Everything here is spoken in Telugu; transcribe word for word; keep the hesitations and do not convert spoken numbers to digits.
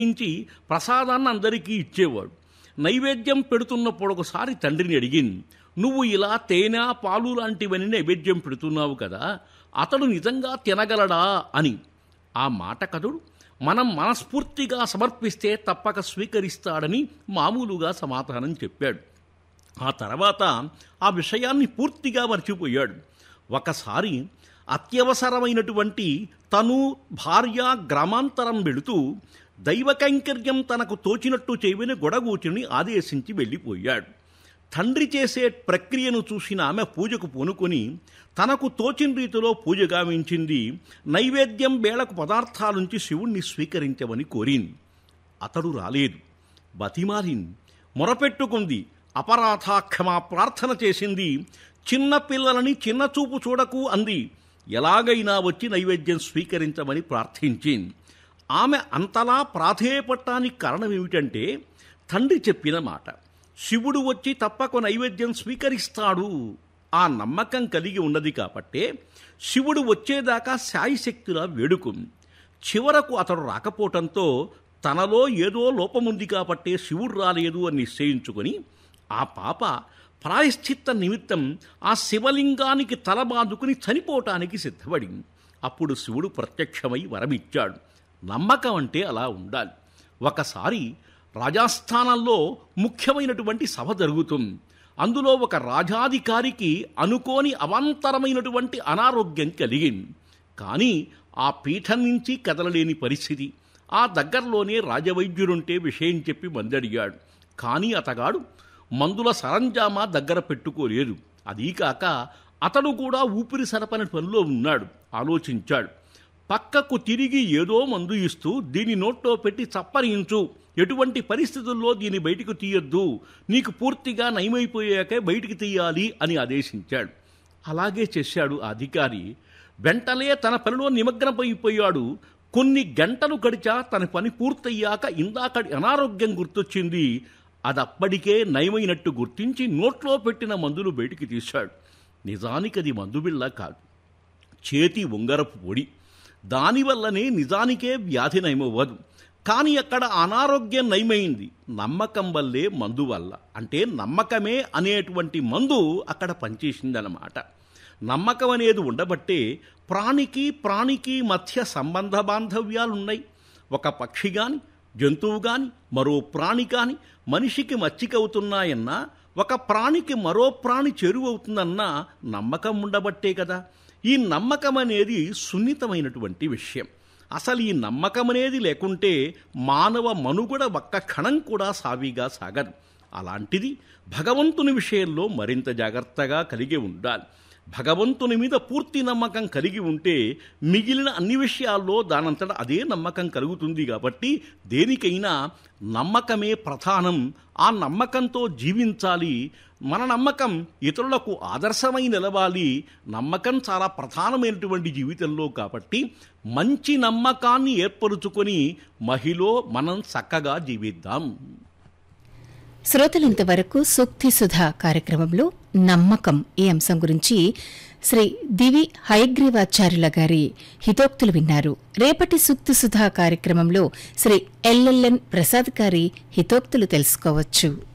నుంచి ప్రసాదాన్ని అందరికీ ఇచ్చేవాడు. నైవేద్యం పెడుతున్నప్పుడు ఒకసారి తండ్రిని అడిగింది, నువ్వు ఇలా తేనె పాలు లాంటివన్నీ నైవేద్యం పెడుతున్నావు కదా, అతడు నిజంగా తినగలడా అని. ఆ మాట కథుడు మనం మనస్ఫూర్తిగా సమర్పిస్తే తప్పక స్వీకరిస్తాడని మామూలుగా సమాధానం చెప్పాడు. ఆ తర్వాత ఆ విషయాన్ని పూర్తిగా మర్చిపోయాడు. ఒకసారి అత్యవసరమైనటువంటి తను భార్య గ్రామాంతరం వెళుతూ దైవకైంకర్యం తనకు తోచినట్టు చేయమని గొడగూచుని ఆదేశించి వెళ్ళిపోయాడు. తండ్రి చేసే ప్రక్రియను చూసిన ఆమె పూజకు పూనుకొని తనకు తోచిన రీతిలో పూజ గావించింది. నైవేద్యం వేళకు పదార్థాలుంచి శివుణ్ణి స్వీకరించమని కోరింది. అతడు రాలేదు. బతిమాలింది, మొరపెట్టుకుంది, అపరాధాక్షమా ప్రార్థన చేసింది. చిన్న పిల్లలని చిన్నచూపు చూడకు అంది. ఎలాగైనా వచ్చి నైవేద్యం స్వీకరించమని ప్రార్థించింది. ఆమె అంతలా ప్రాధేయపడటానికి కారణం ఏమిటంటే తండ్రి చెప్పిన మాట. శివుడు వచ్చి తప్పక నైవేద్యం స్వీకరిస్తాడు ఆ నమ్మకం కలిగి ఉన్నది కాబట్టే శివుడు వచ్చేదాకా శాయశక్తిలా వేడుకుంది. చివరకు అతడు రాకపోవటంతో తనలో ఏదో లోపముంది కాబట్టే శివుడు రాలేదు అని నిశ్చయించుకొని ఆ పాప ప్రాయశ్చిత్త నిమిత్తం ఆ శివలింగానికి తలబాదుకుని చనిపోవటానికి సిద్ధపడింది. అప్పుడు శివుడు ప్రత్యక్షమై వరమిచ్చాడు. నమ్మకం అంటే అలా ఉండాలి. ఒకసారి రాజస్థానంలో ముఖ్యమైనటువంటి సభ జరుగుతుంది. అందులో ఒక రాజాధికారికి అనుకోని అవాంతరమైనటువంటి అనారోగ్యం కలిగింది. కానీ ఆ పీఠం నుంచి కదలలేని పరిస్థితి. ఆ దగ్గరలోనే రాజవైద్యుడుంటే విషయం చెప్పి మందడిగాడు. కానీ అతగాడు మందుల సరంజామా దగ్గర పెట్టుకోలేదు. అదీకాక అతడు కూడా ఊపిరి సరపని పనిలో ఉన్నాడు. ఆలోచించాడు. పక్కకు తిరిగి ఏదో మందు ఇస్తూ దీని నోట్లో పెట్టి చప్పరించు, ఎటువంటి పరిస్థితుల్లో దీన్ని బయటికి తీయొద్దు, నీకు పూర్తిగా నయమైపోయాకే బయటికి తీయాలి అని ఆదేశించాడు. అలాగే చేశాడు ఆ అధికారి. వెంటనే తన పనిలో నిమగ్నమైపోయాడు. కొన్ని గంటలు గడిచా తన పని పూర్తయ్యాక ఇందాకటి అనారోగ్యం గుర్తొచ్చింది. అదప్పటికే నయమైనట్టు గుర్తించి నోట్లో పెట్టిన మందులు బయటికి తీశాడు. నిజానికి అది మందుబిళ్ళ కాదు, చేతి ఉంగరపు పొడి. దానివల్లనే నిజానికే వ్యాధి నయమవ్వదు. కానీ అక్కడ అనారోగ్యం నయమైంది నమ్మకం వల్లే, మందు వల్ల. అంటే నమ్మకమే అనేటువంటి మందు అక్కడ పనిచేసిందన్నమాట. నమ్మకం అనేది ఉండబట్టే ప్రాణికి ప్రాణికి మధ్య సంబంధ బాంధవ్యాలున్నాయి. ఒక పక్షి కానీ జంతువు కానీ మరో ప్రాణి కానీ మనిషికి మచ్చికవుతున్నాయన్నా, ఒక ప్రాణికి మరో ప్రాణి చెరువవుతుందన్నా నమ్మకం ఉండబట్టే కదా. ఈ నమ్మకం అనేది సున్నితమైనటువంటి విషయం. అసలు ఈ నమ్మకం అనేది లేకుంటే మానవ మనుగడ ఒక్క క్షణం కూడా సావిగా సాగదు. అలాంటిది భగవంతుని విషయంలో మరింత జాగ్రత్తగా కలిగి ఉండాలి. భగవంతుని మీద పూర్తి నమ్మకం కలిగి ఉంటే మిగిలిన అన్ని విషయాల్లో దానంతట అదే నమ్మకం కలుగుతుంది. కాబట్టి దేనికైనా నమ్మకమే ప్రధానం. ఆ నమ్మకంతో జీవించాలి. మన నమ్మకం ఇతరులకు ఆదర్శమై నిలవాలి. నమ్మకం చాలా ప్రధానమైనటువంటి జీవితంలో. కాబట్టి మంచి నమ్మకాన్ని ఏర్పరుచుకొని మహిళ మనం చక్కగా జీవిద్దాం. శ్రోతలింతవరకు సూక్తి సుధా కార్యక్రమంలో నమ్మకం ఈ అంశం గురించి శ్రీ దివి హయగ్రీవాచార్యుల గారి హితోక్తులు విన్నారు. రేపటి సూక్తి సుధా కార్యక్రమంలో శ్రీ ఎల్ఎల్ఎన్ ప్రసాద్ గారి హితోక్తులు తెలుసుకోవచ్చు.